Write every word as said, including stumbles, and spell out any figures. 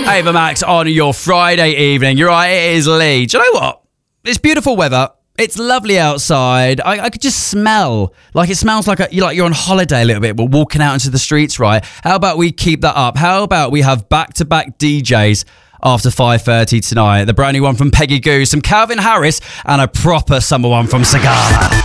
Ava Max on your Friday evening. You're right, it is Lee. Do you know what? It's beautiful weather. It's lovely outside. I, I could just smell, like it smells like, a, you're like you're on holiday a little bit. We're walking out into the streets, right? How about we keep that up? How about we have back-to-back D Js after five thirty tonight? The brand new one from Peggy Goo, some Calvin Harris, and a proper summer one from Cigar.